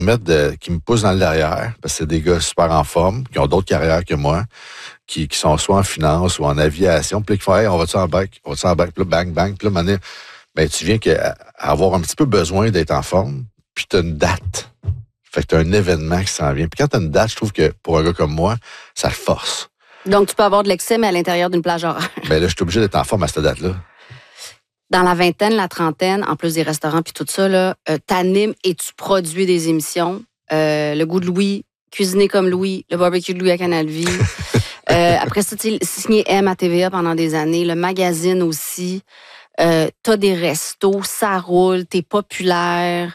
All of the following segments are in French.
qui me poussent dans le derrière, parce que c'est des gars super en forme, qui ont d'autres carrières que moi, qui sont soit en finance ou en aviation, puis là, qui font, hey, on va-tu en bac, puis là, bang, bang, puis là, maintenant, ben, tu viens avoir un petit peu besoin d'être en forme, puis tu as une date. Fait que tu as un événement qui s'en vient. Puis quand tu as une date, je trouve que pour un gars comme moi, ça le force. Donc, tu peux avoir de l'excès, mais à l'intérieur d'une plage horaire. Ben là, je suis obligé d'être en forme à cette date-là. Dans la vingtaine, la trentaine, en plus des restaurants puis tout ça, là, t'animes et tu produis des émissions. Le goût de Louis, Cuisiner comme Louis, le barbecue de Louis à Canal Vie. Après ça, tu sais, signé M à TVA pendant des années, le magazine aussi. T'as des restos, ça roule, t'es populaire.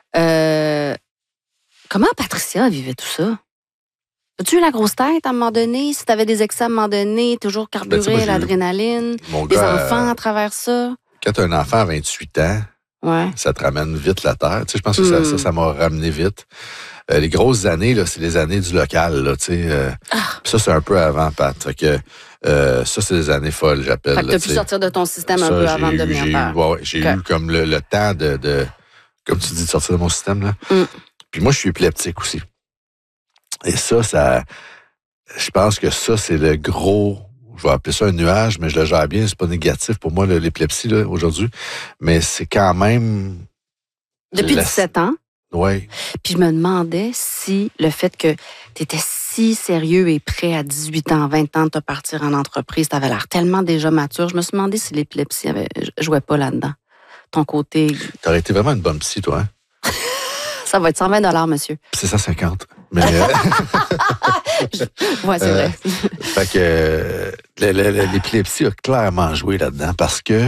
Comment Patricia vivait tout ça? As-tu eu la grosse tête à un moment donné? Si t'avais des excès à un moment donné, toujours carburé, l'adrénaline, des enfants à travers ça? Quand t'as un enfant à 28 ans, ça te ramène vite la terre. Tu sais, je pense que ça m'a ramené vite. Les grosses années, là, c'est les années du local. Là, tu sais, ça, c'est un peu avant, Pat. Fait que, ça, c'est des années folles, j'appelle. Fait que t'as pu sortir de ton système un peu avant de devenir père. J'ai eu comme le temps de, comme tu dis, de sortir de mon système. Là. Puis moi, je suis épileptique aussi. Et ça, je pense que ça, c'est le gros, je vais appeler ça un nuage, mais je le gère bien, c'est pas négatif pour moi, l'épilepsie, là, aujourd'hui. Mais c'est quand même... Depuis 17 ans? Oui. Puis je me demandais si le fait que tu étais si sérieux et prêt à 18 ans, 20 ans de te partir en entreprise, tu avais l'air tellement déjà mature. Je me suis demandé si l'épilepsie jouait pas là-dedans. Ton côté... T'aurais été vraiment une bonne psy, toi, hein? Ça va être 120 $, monsieur. C'est 150. Mais... ouais, c'est vrai. Fait que l'épilepsie a clairement joué là-dedans parce que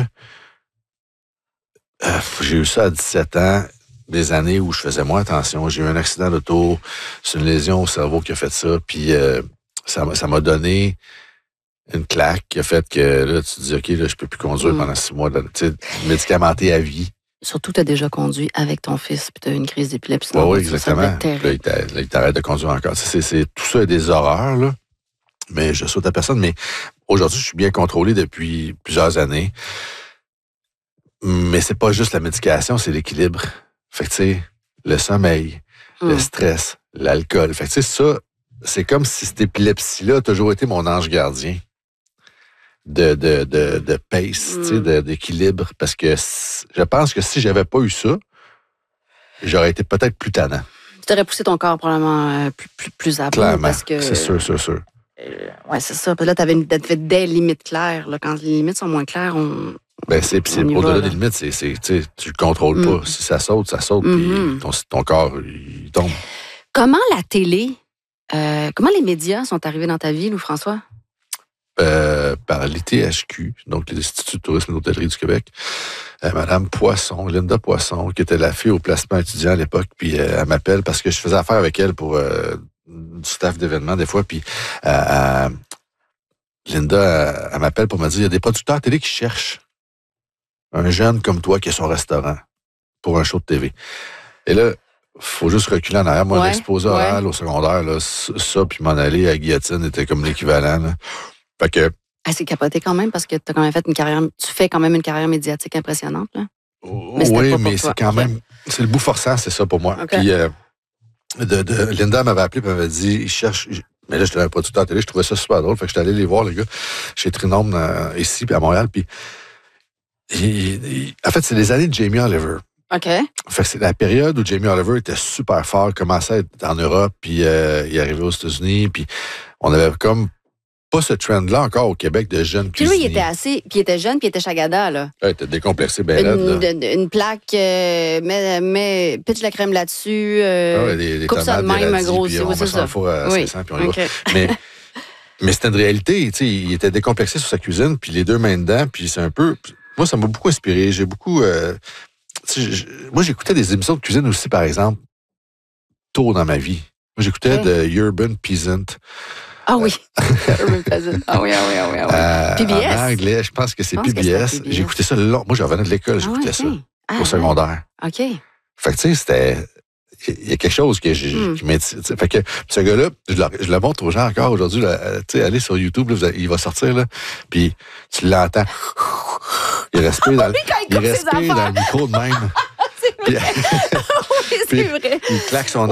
j'ai eu ça à 17 ans, des années où je faisais moins attention. J'ai eu un accident d'auto, c'est une lésion au cerveau qui a fait ça, puis ça m'a donné une claque qui a fait que là, tu te dis, OK, là, je peux plus conduire pendant 6 mois, tu sais, médicamenté à vie. Surtout, tu as déjà conduit avec ton fils, puis tu as eu une crise d'épilepsie. Oui, exactement. Là, il t'arrête de conduire encore. Tout ça est des horreurs, là. Mais je saute à personne. Mais aujourd'hui, je suis bien contrôlé depuis plusieurs années. Mais c'est pas juste la médication, c'est l'équilibre. Fait que, tu sais, le sommeil, le stress, l'alcool. Fait que, tu sais, ça, c'est comme si cette épilepsie-là a toujours été mon ange gardien. De pace, tu sais, d'équilibre. Parce que je pense que si j'avais pas eu ça, j'aurais été peut-être plus tannant. Tu aurais poussé ton corps probablement plus à bout. Clairement, parce que c'est sûr. Oui, c'est ça. Puis là, tu avais des limites claires. Là. Quand les limites sont moins claires, c'est au-delà des limites, tu le contrôles pas. Si ça saute, puis ton corps, il tombe. Comment la télé, comment les médias sont arrivés dans ta vie, Louis-François? Par l'ITHQ, donc l'Institut de tourisme et d'hôtellerie du Québec. Madame Poisson, Linda Poisson, qui était la fille au placement étudiant à l'époque, puis elle m'appelle parce que je faisais affaire avec elle pour du staff d'événements des fois, puis Linda, elle m'appelle pour me dire, il y a des producteurs télé qui cherchent un jeune comme toi qui a son restaurant pour un show de TV. Et là, faut juste reculer en arrière. Moi, l'exposé oral au secondaire, là, ça, puis m'en aller à Guillotine était comme l'équivalent. Là. Fait que... c'est capoté quand même parce que t'as quand même fait une carrière... Tu fais quand même une carrière médiatique impressionnante, là. Mais c'est quand même... C'est le bout forçant, c'est ça pour moi. Okay. Puis Linda m'avait appelé et m'avait dit, il cherche... Mais là, je n'avais pas tout à télé, je trouvais ça super drôle. Fait que j'étais allé les voir, les gars, chez Trinôme, ici, puis à Montréal. Puis en fait, c'est les années de Jamie Oliver. OK. Fait que c'est la période où Jamie Oliver était super fort, commençait à être en Europe, puis il est arrivé aux États-Unis, puis on avait comme pas ce trend-là encore au Québec de jeunes cuisiniers. Puis lui, il était jeune, puis il était chagada, là. Ouais, il était décomplexé, ben raide, là. Une plaque, pitch la crème là-dessus, des coupe ça de même, un gros... Puis on met ça en four à 500, puis on y va. Mais c'était une réalité, tu sais, il était décomplexé sur sa cuisine, puis les deux mains dedans, puis c'est un peu... Moi, ça m'a beaucoup inspiré. J'ai beaucoup... moi, j'écoutais des émissions de cuisine aussi, par exemple, tôt dans ma vie. Moi, j'écoutais de Urban Peasant. Ah oui, Urban Peasant. Ah oui. PBS. En anglais, je pense que c'est PBS. J'écoutais ça long. Moi, j'en venais de l'école, j'écoutais ça. Au secondaire. OK. Fait que, tu sais, c'était... Il y a quelque chose qui m'intéresse. Fait que ce gars-là, je le montre aux gens encore aujourd'hui. Tu sais, allez sur YouTube, là, il va sortir, là, puis tu l'entends. Il respire dans le micro de même. C'est vrai. Oui, c'est vrai. Il claque son